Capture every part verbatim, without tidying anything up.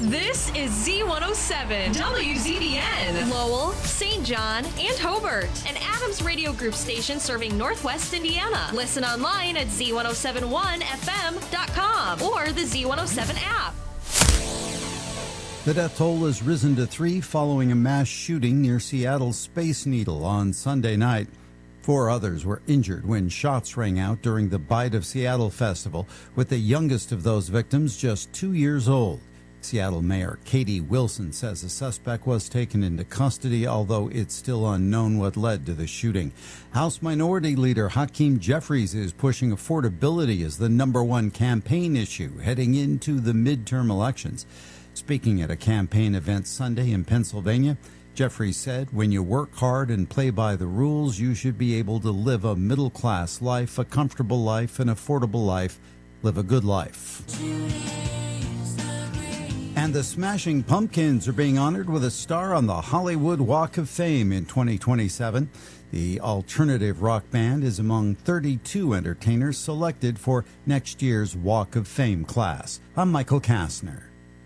This is Z one oh seven, W Z B N, Lowell, Saint John, and Hobart, an Adams Radio Group station serving Northwest Indiana. Listen online at Z one oh seven one F M dot com or the Z one oh seven app. The death toll has risen to three following a mass shooting near Seattle's Space Needle on Sunday night. Four others were injured when shots rang out during the Bite of Seattle festival, with the youngest of those victims just two years old. Seattle Mayor Katie Wilson says the suspect was taken into custody, although it's still unknown what led to the shooting. House Minority Leader Hakeem Jeffries is pushing affordability as the number one campaign issue heading into the midterm elections. Speaking at a campaign event Sunday in Pennsylvania, Jeffries said, when you work hard and play by the rules, you should be able to live a middle-class life, a comfortable life, an affordable life, live a good life. And the Smashing Pumpkins are being honored with a star on the Hollywood Walk of Fame in twenty twenty-seven. The alternative rock band is among thirty-two entertainers selected for next year's Walk of Fame class. I'm Michael Kastner.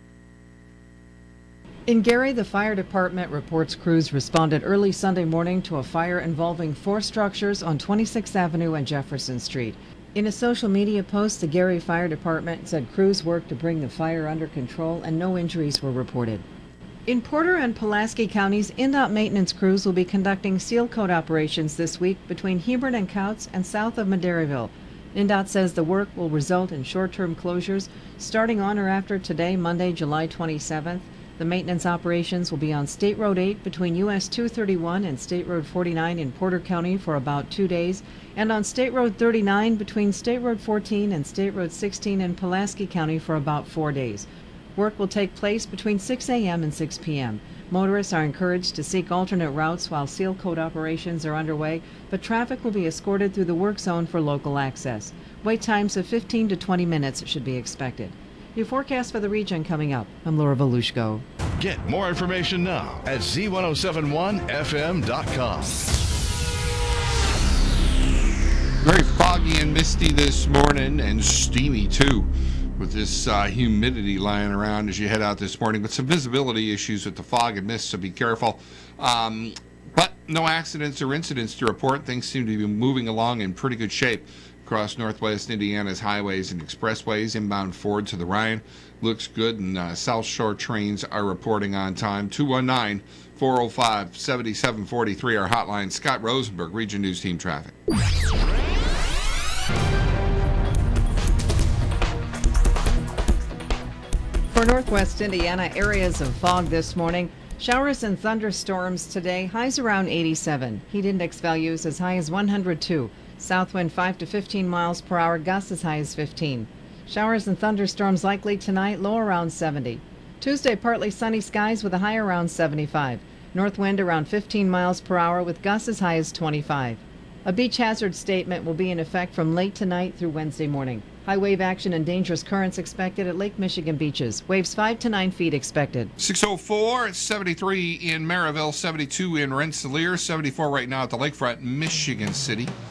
In Gary, the fire department reports crews responded early Sunday morning to a fire involving four structures on twenty-sixth Avenue and Jefferson Street. In a social media post, the Gary Fire Department said crews worked to bring the fire under control and no injuries were reported. In Porter and Pulaski counties, N D O T maintenance crews will be conducting seal coat operations this week between Hebron and Couts and south of Maderryville. N D O T says the work will result in short-term closures starting on or after today, Monday, July twenty-seventh. The maintenance operations will be on State Road eight between U S two thirty-one and State Road forty-nine in Porter County for about two days, and on State Road thirty-nine between State Road fourteen and State Road sixteen in Pulaski County for about four days. Work will take place between six a.m. and six p.m. Motorists are encouraged to seek alternate routes while seal coat operations are underway, but traffic will be escorted through the work zone for local access. Wait times of fifteen to twenty minutes should be expected. Your forecast for the region coming up. I'm Laura Volushko. Get more information now at Z ten seventy-one F M dot com. Very foggy and misty this morning, and steamy too, with this uh, humidity lying around as you head out this morning. But some visibility issues with the fog and mist, so be careful. Um, but no accidents or incidents to report. Things seem to be moving along in pretty good shape across Northwest Indiana's highways and expressways. Inbound Ford to the Ryan looks good, and uh, South Shore trains are reporting on time. two one nine, four oh five, seven seven four three, our hotline. Scott Rosenberg, Region News Team Traffic. For Northwest Indiana, areas of fog this morning. Showers and thunderstorms today. Highs around eighty-seven. Heat index values as high as one hundred two. South wind five to fifteen miles per hour, gusts as high as fifteen. Showers and thunderstorms likely tonight, low around seventy. Tuesday, partly sunny skies with a high around seventy-five. North wind around fifteen miles per hour with gusts as high as twenty-five. A beach hazard statement will be in effect from late tonight through Wednesday morning. High wave action and dangerous currents expected at Lake Michigan beaches. Waves five to nine feet expected. six oh four, it's seventy-three in Maryville, seventy-two in Rensselaer, seventy-four right now at the lakefront, Michigan City.